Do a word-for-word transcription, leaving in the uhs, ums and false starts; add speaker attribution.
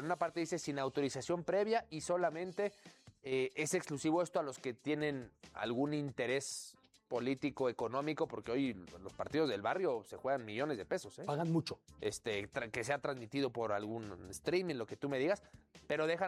Speaker 1: en una parte dice sin autorización previa y solamente eh, es exclusivo esto a los que tienen algún interés político, económico, porque hoy los partidos del barrio se juegan millones de pesos. ¿eh?
Speaker 2: Pagan mucho.
Speaker 1: Este, tra- que sea transmitido por algún streaming, lo que tú me digas, pero dejan